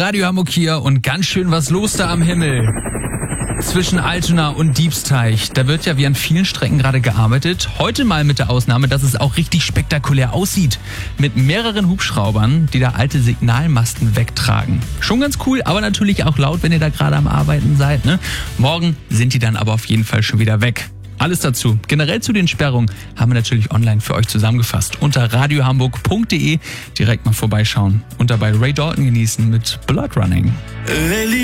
Radio Hamburg hier und ganz schön was los da am Himmel. Zwischen Altona und Diebsteich. Da wird ja wie an vielen Strecken gerade gearbeitet. Heute mal mit der Ausnahme, dass es auch richtig spektakulär aussieht. Mit mehreren Hubschraubern, die da alte Signalmasten wegtragen. Schon ganz cool, aber natürlich auch laut, wenn ihr da gerade am Arbeiten seid, ne? Morgen sind die dann aber auf jeden Fall schon wieder weg. Alles dazu, generell zu den Sperrungen, haben wir natürlich online für euch zusammengefasst. Unter radiohamburg.de direkt mal vorbeischauen und dabei Ray Dalton genießen mit Blood Running.